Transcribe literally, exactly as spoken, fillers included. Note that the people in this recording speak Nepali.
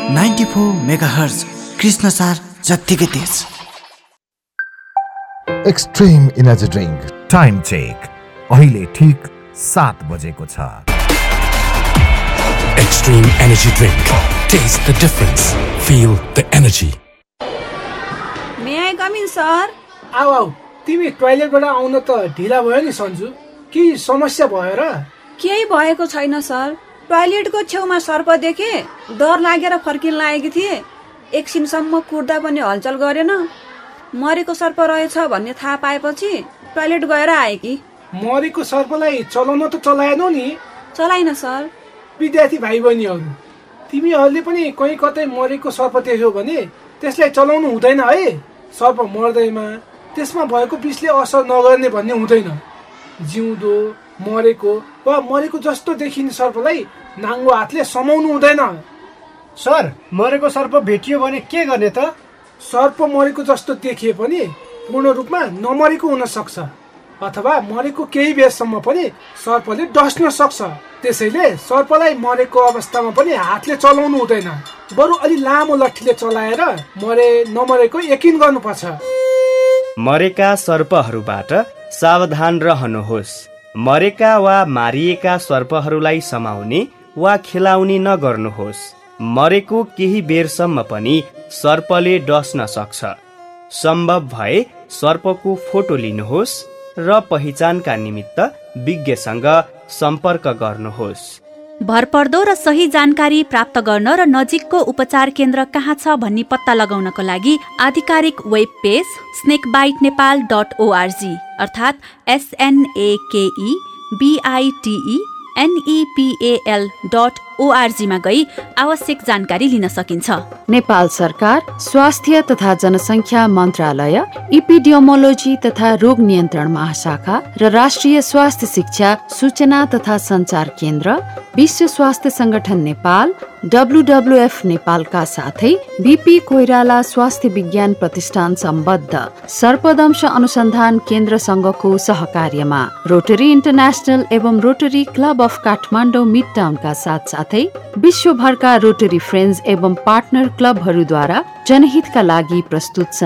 Ninety four mega hertz Krishna सार जत्तिकै तेज। Extreme energy drink time check अहिले ठीक सात बजेको छ। Extreme energy drink. Taste the difference. Feel the energy. May I come in, sir? आऊ आऊ, तिमी टोयलेटबाट आउन त ढिला भयो नि सन्जु। के समस्या भयो र? केही भएको छैन सर। टोयलेटको छेउमा सर्प देखे, डर लागेर फर्किन लागेकी थिए। एकछिनसम्म कुर्दा पनि हलचल गरेन। मरेको सर्प रहेछ भन्ने थाहा पाएपछि टोयलेट गएर आए कि। मरेको सर्पलाई चलाउन त चलाएनौ नि? चलाइन सर। विद्यार्थी भाइ बहिनीहरू, तिमीहरूले पनि कहीँ कतै मरेको सर्प देख्यौ भने त्यसलाई चलाउनु हुँदैन है। सर्प मर्दैमा त्यसमा भएको विषले असर नगर्ने भन्ने हुँदैन। जिउँदो, मरेको वा मरेको जस्तो देखिने सर्पलाई नाङ्गो हातले समाउनु हुँदैन। सर, मरेको सर्प भेटियो भने के गर्ने त? सर्प मरेको जस्तो देखिए पनि पूर्ण रूपमा नमरेको हुन सक्छ, अथवा मरेको केही बेरसम्म पनि सर्पले डस्न सक्छ। त्यसैले सर्पलाई मरेको अवस्थामा पनि हातले चलाउनु हुँदैन, बरु अलि लामो लट्ठीले चलाएर मरे नमरेको यकिन गर्नुपर्छ। मरेका सर्पहरूबाट सावधान रहनुहोस्। मरेका वा मारिएका सर्पहरूलाई समाउने वा खेलाउने नगर्नुहोस्। मरेको केही बेरसम्म पनि सर्पले डस्न सक्छ। सम्भव भए सर्पको फोटो लिनुहोस् र पहिचानका निमित्त विज्ञसँग सम्पर्क गर्नुहोस्। भरपर्दो र सही जानकारी प्राप्त गर्न र नजिकको उपचार केन्द्र कहाँ छ भन्ने पत्ता लगाउनको लागि आधिकारिक web page स्नेकबाइट Nepal dot ORG अर्थात् एसएनएकेई बिआइटिई एनइपिएल डट ओआरजीमा गई आवश्यक जानकारी लिन सकिन्छ। नेपाल सरकार स्वास्थ्य तथा जनसङ्ख्या मन्त्रालय, इपिडियोमोलोजी तथा रोग नियन्त्रण महाशाखा र राष्ट्रिय स्वास्थ्य शिक्षा सूचना तथा सञ्चार केन्द्र, विश्व स्वास्थ्य संगठन नेपाल, डब्लुडब्लुएफ नेपालका साथै बीपी कोइराला स्वास्थ्य विज्ञान प्रतिष्ठान सम्बद्ध सर्पदंश अनुसन्धान केन्द्रसँगको सहकार्यमा रोटरी इन्टरनेसनल एवं rotary club of Kathmandu mid टाउनका साथ साथै विश्वभरका रोटरी फ्रेन्ड्स एवं पार्टनर क्लबहरूद्वारा जनहितका लागि प्रस्तुत